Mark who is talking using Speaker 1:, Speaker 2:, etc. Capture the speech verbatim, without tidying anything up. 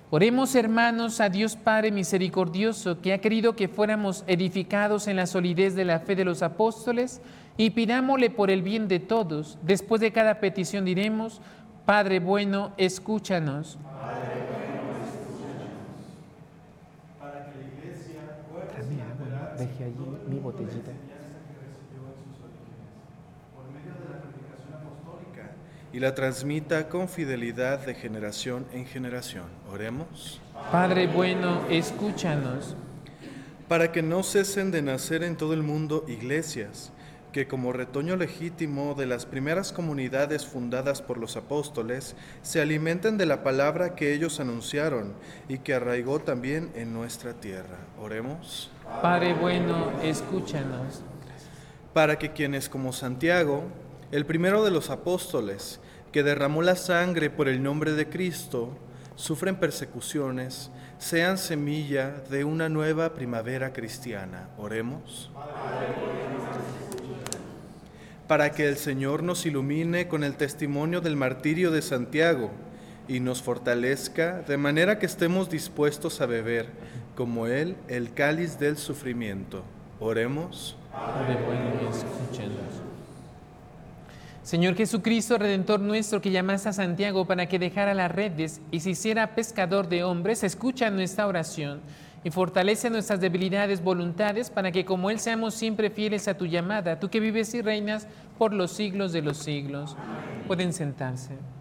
Speaker 1: Oremos, hermanos, a Dios Padre misericordioso, que ha querido que fuéramos edificados en la solidez de la fe de los apóstoles, y pidámosle por el bien de todos. Después de cada petición diremos: Padre bueno, escúchanos.
Speaker 2: Padre bueno, escúchanos. Para que la Iglesia guarde sin alterarse
Speaker 1: Dejé allí
Speaker 2: todo el
Speaker 1: mi
Speaker 2: mundo de la
Speaker 1: botellita.
Speaker 2: enseñanza que recibió en sus orígenes, por medio de la predicación apostólica, y la transmita con fidelidad de generación en generación. Oremos.
Speaker 1: Padre bueno, escúchanos.
Speaker 2: Para que no cesen de nacer en todo el mundo iglesias, que como retoño legítimo de las primeras comunidades fundadas por los apóstoles, se alimenten de la palabra que ellos anunciaron y que arraigó también en nuestra tierra. Oremos.
Speaker 1: Padre bueno, escúchanos.
Speaker 2: Para que quienes como Santiago, el primero de los apóstoles, que derramó la sangre por el nombre de Cristo, sufren persecuciones, sean semilla de una nueva primavera cristiana. Oremos. Para que el Señor nos ilumine con el testimonio del martirio de Santiago y nos fortalezca de manera que estemos dispuestos a beber, como Él, el cáliz del sufrimiento. Oremos.
Speaker 1: Padre bueno, escúchanos. Señor Jesucristo, Redentor nuestro, que llamaste a Santiago para que dejara las redes y se hiciera pescador de hombres, escucha nuestra oración y fortalece nuestras debilidades voluntades para que como Él seamos siempre fieles a tu llamada, tú que vives y reinas por los siglos de los siglos. Pueden sentarse.